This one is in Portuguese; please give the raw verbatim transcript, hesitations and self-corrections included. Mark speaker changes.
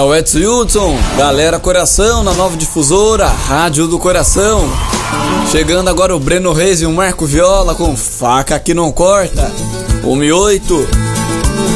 Speaker 1: o Edson Hudson, galera Coração na Nova Difusora, Rádio do Coração. Chegando agora o Breno Reis e o Marco Viola com Faca que não corta. um e oito.